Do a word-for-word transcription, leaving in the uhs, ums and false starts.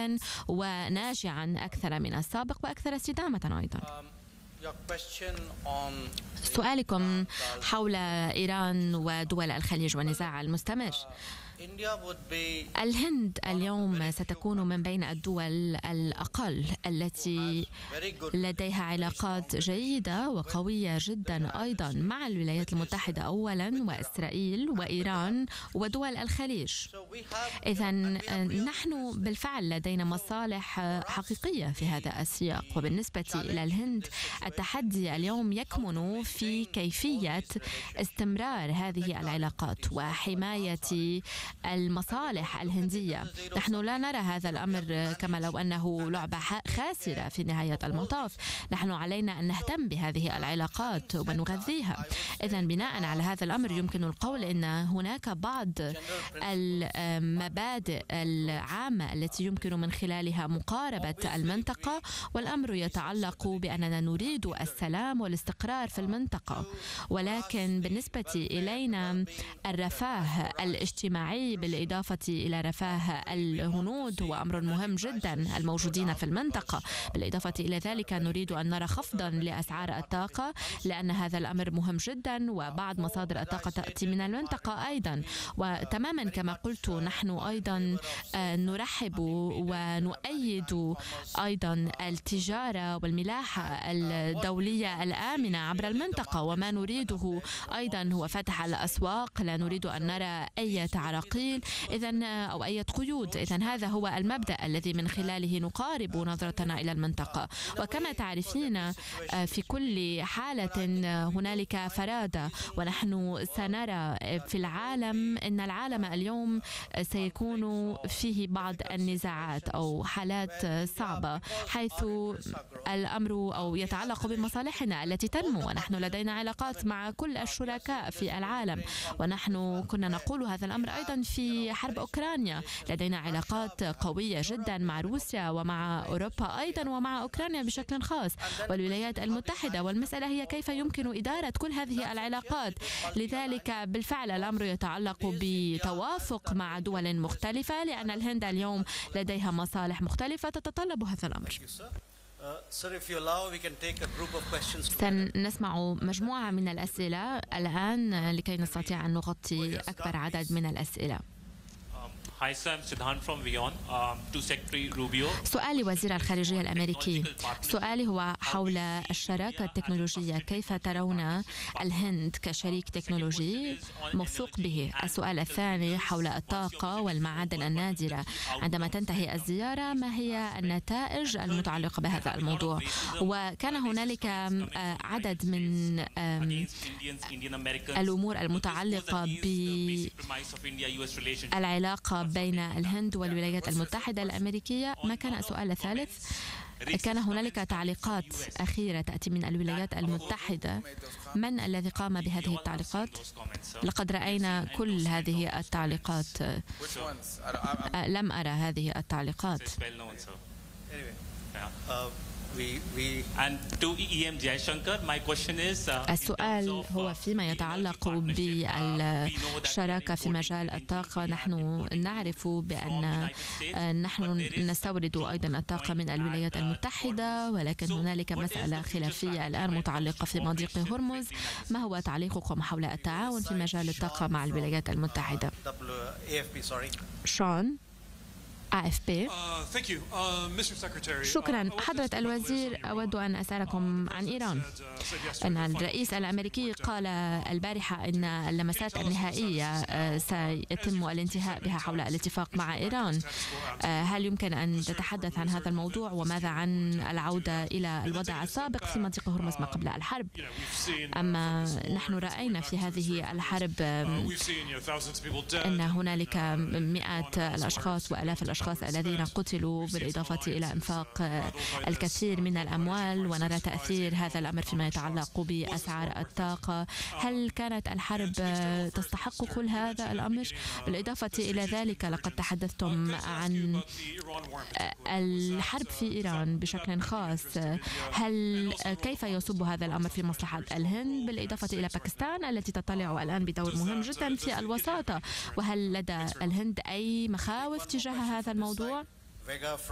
وناجعا أكثر من السابق وأكثر استدامة أيضا. سؤالكم حول إيران ودول الخليج والنزاع المستمر. الهند اليوم ستكون من بين الدول الأقل التي لديها علاقات جيدة وقوية جدا أيضا مع الولايات المتحدة أولا وإسرائيل وإيران ودول الخليج. إذن نحن بالفعل لدينا مصالح حقيقية في هذا السياق. وبالنسبة إلى الهند التحدي اليوم يكمن في كيفية استمرار هذه العلاقات وحماية المصالح الهندية. نحن لا نرى هذا الأمر كما لو أنه لعبة خاسرة في نهاية المطاف. نحن علينا أن نهتم بهذه العلاقات ونغذيها. إذن بناء على هذا الأمر يمكن القول أن هناك بعض المبادئ العامة التي يمكن من خلالها مقاربة المنطقة، والأمر يتعلق بأننا نريد السلام والاستقرار في المنطقة. ولكن بالنسبة إلينا الرفاه الاجتماعي بالإضافة إلى رفاه الهنود هو أمر مهم جدا الموجودين في المنطقة. بالإضافة إلى ذلك نريد أن نرى خفضا لأسعار الطاقة لأن هذا الأمر مهم جدا، وبعض مصادر الطاقة تأتي من المنطقة أيضا. وتماما كما قلت نحن أيضا نرحب ونؤيد أيضا التجارة والملاحة الدولية الآمنة عبر المنطقة، وما نريده أيضا هو فتح الأسواق. لا نريد أن نرى أي تعراقيل إذن أو أي قيود. إذن هذا هو المبدأ الذي من خلاله نقارب نظرتنا إلى المنطقة. وكما تعرفين في كل حالة هنالك فرادة، ونحن سنرى في العالم أن العالم اليوم سيكون فيه بعض النزاعات أو حالات صعبة حيث الأمر أو يتعلق بمصالحنا التي تنمو. ونحن لدينا علاقات مع كل الشركاء في العالم، ونحن كنا نقول هذا الأمر أيضا في حرب أوكرانيا. لدينا علاقات قوية جدا مع روسيا ومع أوروبا أيضا ومع أوكرانيا بشكل خاص والولايات المتحدة. والمسألة هي كيف يمكن إدارة كل هذه العلاقات. لذلك بالفعل الأمر يتعلق بتوافق مع دول مختلفة، لأن الهند اليوم لديها مصالح مختلفة تتطلب هذا الأمر. سنسمع مجموعة من الأسئلة الآن لكي نستطيع أن نغطي أكبر عدد من الأسئلة. سؤالي وزير الخارجية الأمريكي، سؤالي هو حول الشراكة التكنولوجية. كيف ترون الهند كشريك تكنولوجي موثوق به؟ السؤال الثاني حول الطاقة والمعادن النادرة. عندما تنتهي الزيارة ما هي النتائج المتعلقة بهذا الموضوع؟ وكان هنالك عدد من الأمور المتعلقة بالعلاقة بين الهند والولايات المتحدة الأمريكية. ما كان السؤال الثالث؟ كان هنالك تعليقات أخيرة تأتي من الولايات المتحدة. من الذي قام بهذه التعليقات؟ لقد رأينا كل هذه التعليقات. لم أرى هذه التعليقات. السؤال هو فيما يتعلق بالشراكة في مجال الطاقة. نحن نعرف بأن نحن نستورد أيضا الطاقة من الولايات المتحدة، ولكن هنالك مسألة خلافية الآن متعلقة في مضيق هرمز. ما هو تعليقكم حول التعاون في مجال الطاقة مع الولايات المتحدة؟ شون إيه إف بي. شكرا حضرة الوزير. أود أن أسألكم عن إيران. أن الرئيس الأمريكي قال البارحة أن اللمسات النهائية سيتم الانتهاء بها حول الاتفاق مع إيران. هل يمكن أن تتحدث عن هذا الموضوع؟ وماذا عن العودة إلى الوضع السابق في مضيق هرمز ما قبل الحرب؟ أما نحن رأينا في هذه الحرب أن هنالك مئات الأشخاص وآلاف الأشخاص الذين قتلوا، بالإضافة إلى إنفاق الكثير من الأموال، ونرى تأثير هذا الأمر فيما يتعلق بأسعار الطاقة. هل كانت الحرب تستحق كل هذا الأمر؟ بالإضافة إلى ذلك لقد تحدثتم عن الحرب في إيران بشكل خاص. هل كيف يصب هذا الأمر في مصلحة الهند، بالإضافة إلى باكستان التي تطلع الآن بدور مهم جدا في الوساطة؟ وهل لدى الهند أي مخاوف تجاه هذا الموضوع؟